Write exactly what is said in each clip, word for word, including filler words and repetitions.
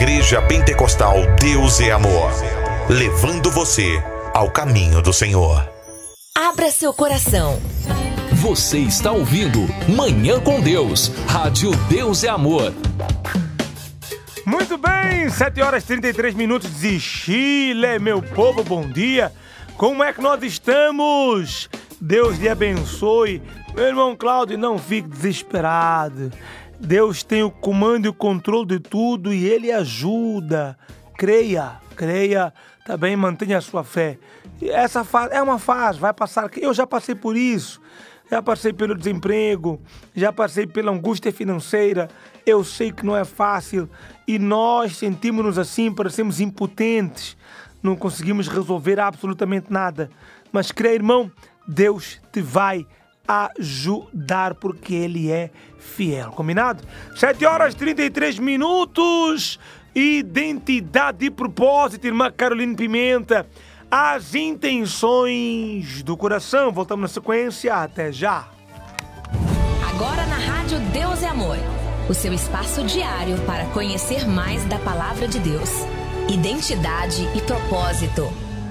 Igreja Pentecostal Deus é Amor, levando você ao caminho do Senhor. Abra seu coração. Você está ouvindo Manhã com Deus, Rádio Deus é Amor. Muito bem, sete horas e trinta e três minutos de Chile, meu povo, bom dia. Como é que nós estamos? Deus lhe abençoe. Meu irmão Cláudio, não fique desesperado. Deus tem o comando e o controle de tudo e Ele ajuda. Creia, creia, também mantenha a sua fé. Essa fase é uma fase, vai passar. Eu já passei por isso. Já passei pelo desemprego, já passei pela angústia financeira. Eu sei que não é fácil e nós sentimos-nos assim, parecemos impotentes. Não conseguimos resolver absolutamente nada. Mas creia, irmão, Deus te vai ajudar porque Ele é fiel. Combinado? sete horas e trinta e três minutos. Identidade e propósito, irmã Caroline Pimenta. As intenções do coração. Voltamos na sequência. Até já. Agora na Rádio Deus é Amor. O seu espaço diário para conhecer mais da Palavra de Deus. Identidade e propósito.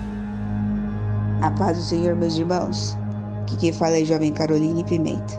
A paz do Senhor, meus irmãos. Aqui quem fala é a jovem Caroline Pimenta.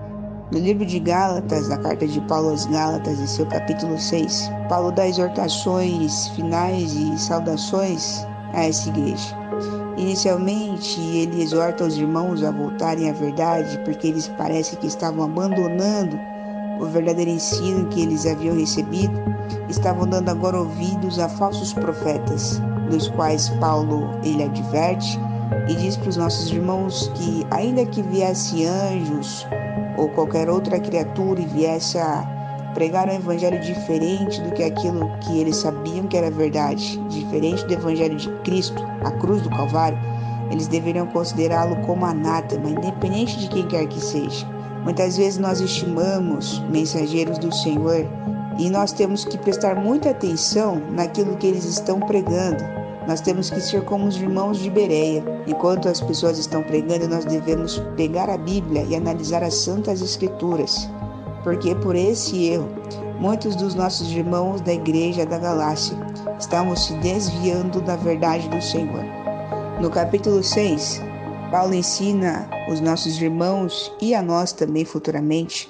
No livro de Gálatas, na carta de Paulo aos Gálatas, em seu capítulo seis, Paulo dá exortações finais e saudações a essa igreja. Inicialmente, ele exorta os irmãos a voltarem à verdade, porque eles parecem que estavam abandonando o verdadeiro ensino que eles haviam recebido, estavam dando agora ouvidos a falsos profetas, dos quais Paulo ele adverte e diz para os nossos irmãos que, ainda que viesse anjos ou qualquer outra criatura e viesse a pregar um evangelho diferente do que aquilo que eles sabiam que era verdade, diferente do evangelho de Cristo, a cruz do Calvário, eles deveriam considerá-lo como anátema, independente de quem quer que seja. Muitas vezes nós estimamos mensageiros do Senhor e nós temos que prestar muita atenção naquilo que eles estão pregando. Nós temos que ser como os irmãos de Bereia. Enquanto as pessoas estão pregando, nós devemos pegar a Bíblia e analisar as Santas Escrituras. Porque por esse erro, muitos dos nossos irmãos da igreja da Galácia estavam se desviando da verdade do Senhor. No capítulo seis, Paulo ensina os nossos irmãos e a nós também futuramente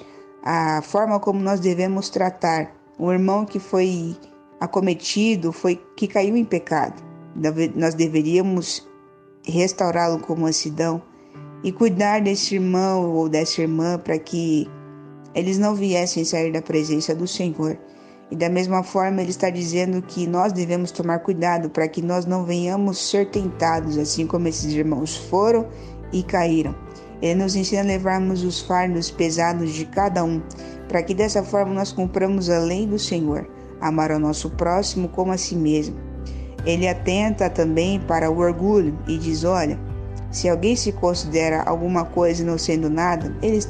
a forma como nós devemos tratar um irmão que foi acometido, foi, que caiu em pecado. Nós deveríamos restaurá-lo com mansidão e cuidar desse irmão ou dessa irmã para que eles não viessem sair da presença do Senhor. E da mesma forma ele está dizendo que nós devemos tomar cuidado para que nós não venhamos ser tentados, assim como esses irmãos foram e caíram. Ele nos ensina a levarmos os fardos pesados de cada um, para que dessa forma nós cumpramos a lei do Senhor, amar ao nosso próximo como a si mesmo. Ele atenta também para o orgulho e diz, olha, se alguém se considera alguma coisa não sendo nada, ele está